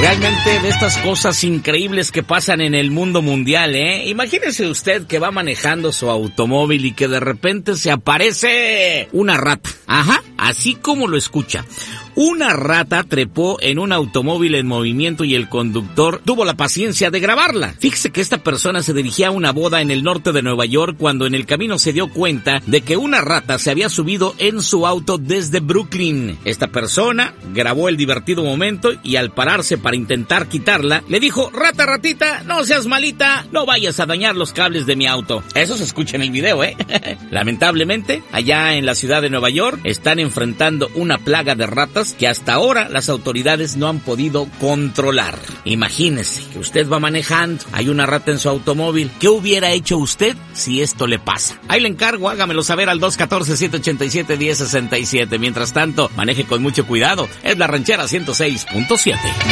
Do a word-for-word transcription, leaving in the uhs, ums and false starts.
Realmente de estas cosas increíbles que pasan en el mundo mundial, ¿eh? Imagínese usted que va manejando su automóvil y que de repente se aparece una rata. Ajá, así como lo escucha. Una rata trepó en un automóvil en movimiento y el conductor tuvo la paciencia de grabarla. Fíjese que esta persona se dirigía a una boda en el norte de Nueva York cuando en el camino se dio cuenta de que una rata se había subido en su auto desde Brooklyn. Esta persona grabó el divertido momento y al pararse para intentar quitarla, le dijo: "Rata, ratita, no seas malita, no vayas a dañar los cables de mi auto". Eso se escucha en el video, ¿eh? Lamentablemente, allá en la ciudad de Nueva York están enfrentando una plaga de ratas que hasta ahora las autoridades no han podido controlar. Imagínese que usted va manejando, hay una rata en su automóvil. ¿Qué hubiera hecho usted si esto le pasa? Ahí le encargo, hágamelo saber al dos uno cuatro, siete ocho siete, uno cero seis siete. Mientras tanto, maneje con mucho cuidado. Es La Ranchera ciento seis punto siete.